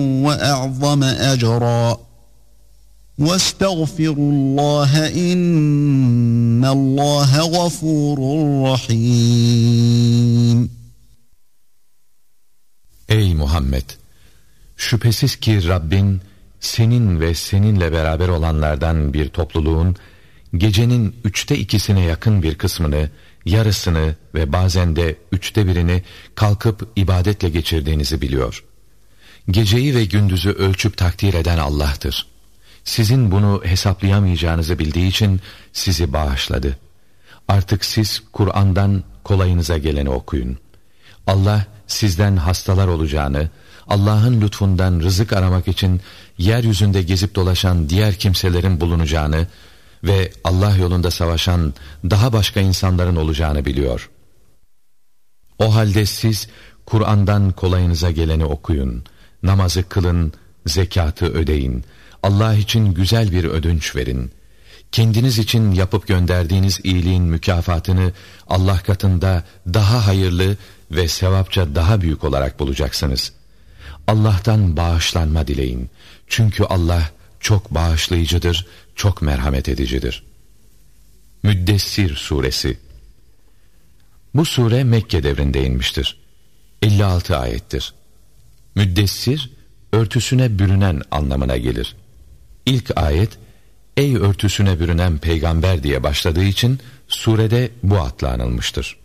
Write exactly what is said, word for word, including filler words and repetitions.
وأعظم أجرا واستغفروا الله إن الله غفور رحيم. Ey Muhammed! Şüphesiz ki Rabbin senin ve seninle beraber olanlardan bir topluluğun gecenin üçte ikisine yakın bir kısmını, yarısını ve bazen de üçte birini kalkıp ibadetle geçirdiğinizi biliyor. Geceyi ve gündüzü ölçüp takdir eden Allah'tır. Sizin bunu hesaplayamayacağınızı bildiği için sizi bağışladı. Artık siz Kur'an'dan kolayınıza geleni okuyun. Allah sizden hastalar olacağını, Allah'ın lütfundan rızık aramak için yeryüzünde gezip dolaşan diğer kimselerin bulunacağını ve Allah yolunda savaşan daha başka insanların olacağını biliyor. O halde siz Kur'an'dan kolayınıza geleni okuyun, namazı kılın, zekatı ödeyin, Allah için güzel bir ödünç verin. Kendiniz için yapıp gönderdiğiniz iyiliğin mükafatını Allah katında daha hayırlı ve sevapça daha büyük olarak bulacaksınız. Allah'tan bağışlanma dileyin. Çünkü Allah çok bağışlayıcıdır, çok merhamet edicidir. Müddessir Suresi. Bu sure Mekke devrinde inmiştir. elli altı ayettir. Müddessir, örtüsüne bürünen anlamına gelir. İlk ayet, ey örtüsüne bürünen peygamber diye başladığı için surede bu adla anılmıştır.